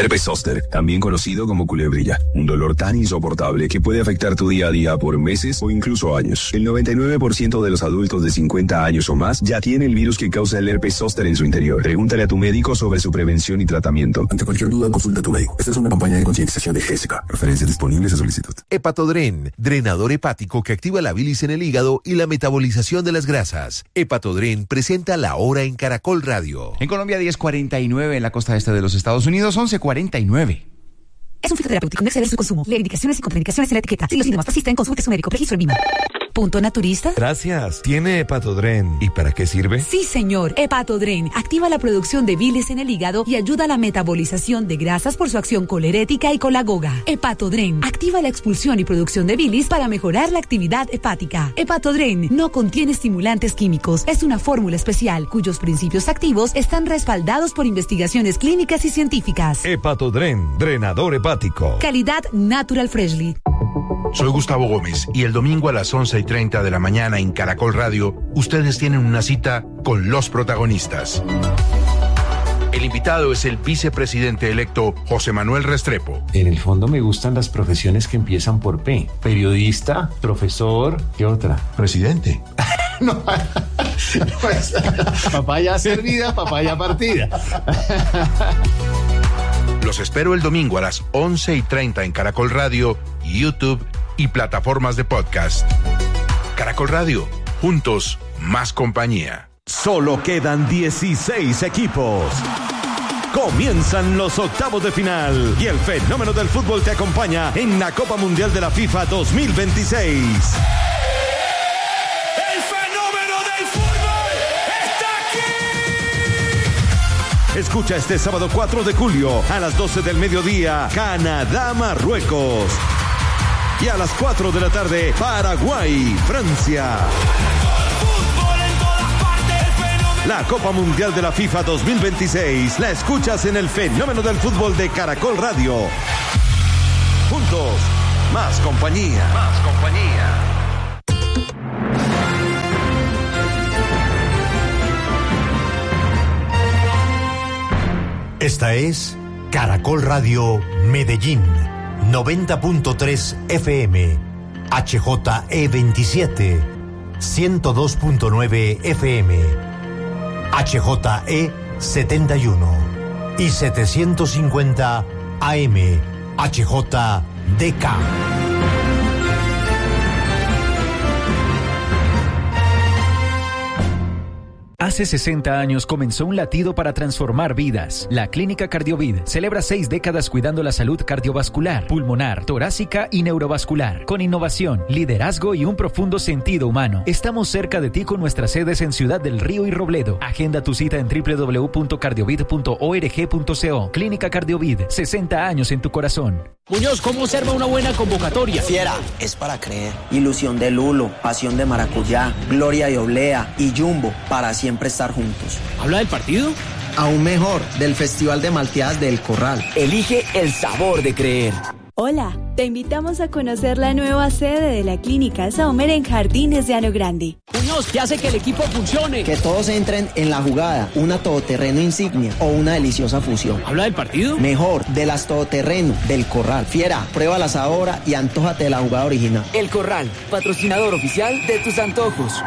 Herpes zóster, también conocido como culebrilla, un dolor tan insoportable que puede afectar tu día a día por meses o incluso años. El 99% de los adultos de 50 años o más ya tiene el virus que causa el herpes zóster en su interior. Pregúntale a tu médico sobre su prevención y tratamiento. Ante cualquier duda, consulta a tu médico. Esta es una campaña de concientización de Jessica. Referencias disponibles a solicitud. Hepatodren, drenador hepático que activa la bilis en el hígado y la metabolización de las grasas. Hepatodren presenta La Hora en Caracol Radio. En Colombia 10:49, en la costa este de los Estados Unidos 11:49. Es un fitoterapéutico, no exceder su consumo. Lee indicaciones y contraindicaciones en la etiqueta. Si los síntomas persisten, consulte a su médico. Registro en Lima. ¿Punto naturista? Gracias. ¿Tiene Hepatodren? ¿Y para qué sirve? Sí, señor. Hepatodren activa la producción de bilis en el hígado y ayuda a la metabolización de grasas por su acción colerética y colagoga. Hepatodren activa la expulsión y producción de bilis para mejorar la actividad hepática. Hepatodren no contiene estimulantes químicos. Es una fórmula especial cuyos principios activos están respaldados por investigaciones clínicas y científicas. Hepatodren, drenador hepático. Calidad Natural Freshly. Soy Gustavo Gómez y el domingo a las 11:30 de la mañana en Caracol Radio, ustedes tienen una cita con los protagonistas. El invitado es el vicepresidente electo José Manuel Restrepo. En el fondo me gustan las profesiones que empiezan por P. Periodista, profesor, ¿qué otra? Presidente. No, pues, papaya servida, papaya partida. Los espero el domingo a las 11:30 en Caracol Radio, YouTube y plataformas de podcast. Caracol Radio, juntos, más compañía. Solo quedan 16 equipos. Comienzan los octavos de final y el fenómeno del fútbol te acompaña en la Copa Mundial de la FIFA 2026. Escucha este sábado 4 de julio a las 12 del mediodía, Canadá-Marruecos. Y a las 4 de la tarde, Paraguay-Francia. La Copa Mundial de la FIFA 2026 la escuchas en el fenómeno del fútbol de Caracol Radio. Juntos, más compañía. Más compañía. Esta es Caracol Radio Medellín, 90.3 FM, HJE27, 102.9 FM, HJE71 y 750 AM, HJDK. Hace 60 años comenzó un latido para transformar vidas. La Clínica Cardiovid celebra 6 décadas cuidando la salud cardiovascular, pulmonar, torácica y neurovascular. Con innovación, liderazgo y un profundo sentido humano. Estamos cerca de ti con nuestras sedes en Ciudad del Río y Robledo. Agenda tu cita en www.cardiovid.org.co. Clínica Cardiovid, 60 años en tu corazón. Muñoz, ¿cómo se arma una buena convocatoria? Fiera, es para creer. Ilusión de Lulo, pasión de maracuyá, gloria y oblea y Jumbo, para siempre estar juntos. ¿Habla del partido? Aún mejor, del Festival de Malteadas del Corral. Elige el sabor de creer. Hola, te invitamos a conocer la nueva sede de la Clínica Saumer en Jardines de Ano Grande. Muñoz, ¿qué hace que el equipo funcione? Que todos entren en la jugada, una todoterreno insignia o una deliciosa fusión. ¿Habla del partido? Mejor, de las todoterreno del Corral. Fiera, pruébalas ahora y antójate de la jugada original. El Corral, patrocinador oficial de tus antojos.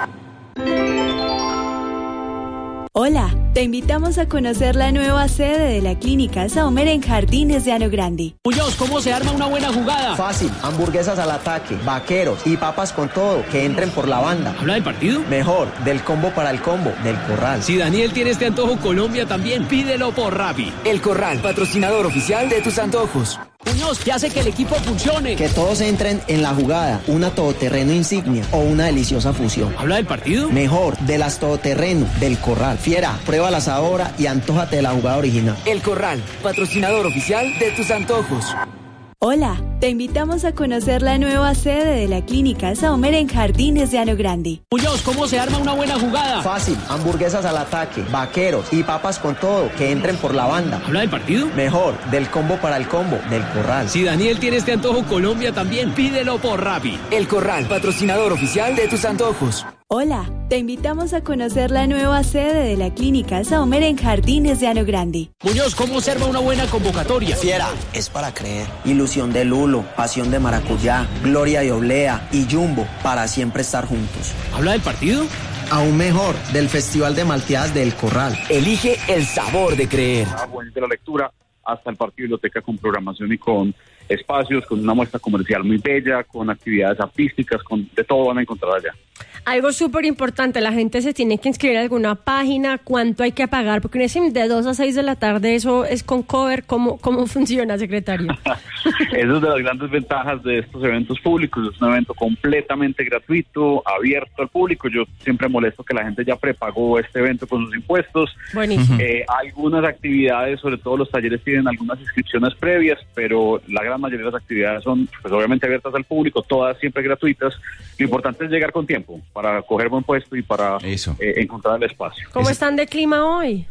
Hola, te invitamos a conocer la nueva sede de la Clínica Saumer en Jardines de Ano Grande. Muñoz, ¿cómo se arma una buena jugada? Fácil, hamburguesas al ataque, vaqueros y papas con todo, que entren por la banda. ¿Habla del partido? Mejor, del combo para el combo, del Corral. Si Daniel tiene este antojo, Colombia también, pídelo por Rappi. El Corral, patrocinador oficial de tus antojos. Muñoz, ¿qué hace que el equipo funcione? Que todos entren en la jugada, una todoterreno insignia o una deliciosa fusión. ¿Habla del partido? Mejor, de las todoterreno del Corral. Fiera, pruébalas ahora y antójate de la jugada original. El Corral, patrocinador oficial de tus antojos. Hola, te invitamos a conocer la nueva sede de la Clínica Saumer en Jardines de Ano Grande. Muñoz, ¿cómo se arma una buena jugada? Fácil, hamburguesas al ataque, vaqueros y papas con todo, que entren por la banda. ¿Habla del partido? Mejor, del combo para el combo, del Corral. Si Daniel tiene este antojo, Colombia también, pídelo por Rappi. El Corral, patrocinador oficial de tus antojos. Hola, te invitamos a conocer la nueva sede de la Clínica Saumer en Jardines de Ano Grande. Muñoz, ¿cómo observa una buena convocatoria? Fiera, es para creer. Ilusión de lulo, pasión de maracuyá, gloria y oblea y jumbo, para siempre estar juntos. ¿Habla del partido? Aún mejor, del Festival de Malteadas del Corral. Elige el sabor de creer. De la lectura hasta el parque biblioteca con programación y con espacios, con una muestra comercial muy bella, con actividades artísticas, con de todo van a encontrar allá. Algo súper importante, la gente se tiene que inscribir a alguna página, cuánto hay que pagar, porque de 2 a 6 de la tarde eso es con cover. ¿Cómo funciona, secretario? Esa es de las grandes ventajas de estos eventos públicos, es un evento completamente gratuito, abierto al público. Yo siempre molesto que la gente ya prepagó este evento con sus impuestos. Buenísimo. Algunas actividades, sobre todo los talleres, tienen algunas inscripciones previas, pero la gran mayoría de las actividades son pues obviamente abiertas al público, todas siempre gratuitas. Lo importante es llegar con tiempo para coger buen puesto y para encontrar el espacio. ¿Cómo están de clima hoy?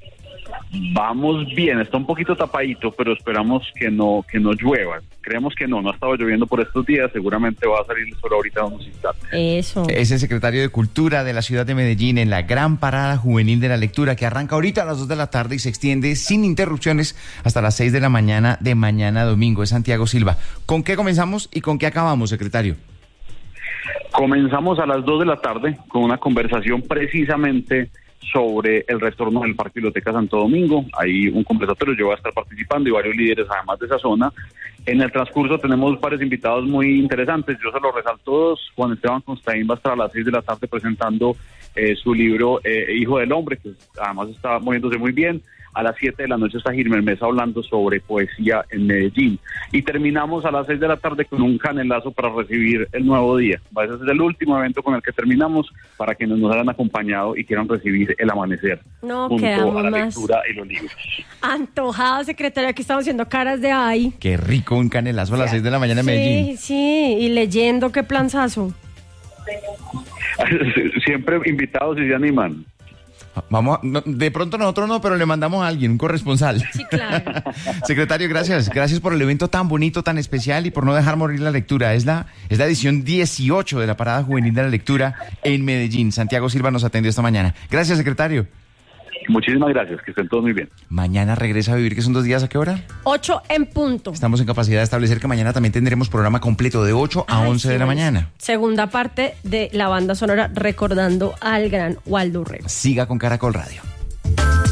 Vamos bien, está un poquito tapadito, pero esperamos que no llueva. Creemos que no ha estado lloviendo por estos días, seguramente va a salir el sol ahorita en unos instantes. Eso. Es el secretario de Cultura de la ciudad de Medellín en la gran parada juvenil de la lectura que arranca ahorita a las 2 de la tarde y se extiende sin interrupciones hasta las 6 de la mañana de mañana domingo. Es Santiago Silva. ¿Con qué comenzamos y con qué acabamos, secretario? Comenzamos a las 2 de la tarde con una conversación precisamente sobre el retorno del Parque Biblioteca Santo Domingo. Hay un conversatorio, yo voy a estar participando y varios líderes además de esa zona. En el transcurso tenemos varios invitados muy interesantes, yo se los resalto todos. Juan Esteban Constaín va a estar a las 6 de la tarde presentando su libro Hijo del Hombre, que además está moviéndose muy bien. A las 7 de la noche está Gilmer Mesa hablando sobre poesía en Medellín. Y terminamos a las 6 de la tarde con un canelazo para recibir el nuevo día. Ese es el último evento con el que terminamos para quienes nos hayan acompañado y quieran recibir el amanecer. No, junto quedamos a la más lectura y los libros. antojado, secretario. Aquí estamos haciendo caras de ay. Qué rico un canelazo a las 6 de la mañana en Medellín. Sí, y leyendo, qué planzazo. Siempre invitados y se animan. Vamos, de pronto nosotros no, pero le mandamos a alguien, un corresponsal. Sí, claro. Secretario, gracias por el evento tan bonito, tan especial y por no dejar morir la lectura. Es la edición 18 de la Parada Juvenil de la Lectura en Medellín. Santiago Silva nos atendió esta mañana. Gracias, secretario. Muchísimas gracias, que estén todos muy bien. Mañana regresa a vivir, que son 2 días, ¿a qué hora? 8 en punto. Estamos en capacidad de establecer que mañana también tendremos programa completo de 8 a 11 de la mañana. Segunda parte de la banda sonora recordando al gran Waldo Urrego. Siga con Caracol Radio.